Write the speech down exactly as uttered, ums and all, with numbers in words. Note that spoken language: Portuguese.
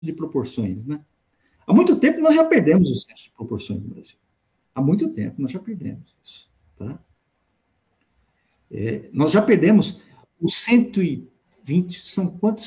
de proporções, né? Há muito tempo nós já perdemos o senso de proporções no Brasil. Há muito tempo nós já perdemos isso, tá? É, nós já perdemos os cento e vinte, são quantos